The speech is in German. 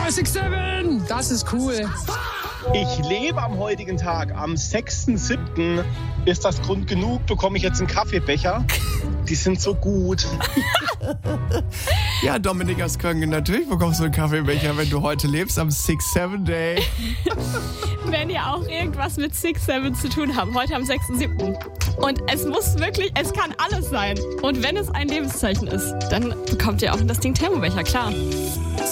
bei 6-7. Das ist cool. Ich lebe am heutigen Tag. Am 6.7. ist das Grund genug, bekomme ich jetzt einen Kaffeebecher. Die sind so gut. Ja, Dominik aus Köln, natürlich bekommst du einen Kaffeebecher, wenn du heute lebst am 6-7 Day. Wenn ihr auch irgendwas mit 6-7 zu tun habt, heute am 6.7. Und es muss wirklich, es kann alles sein. Und wenn es ein Lebenszeichen ist, dann bekommt ihr auch das Ding Thermobecher, klar.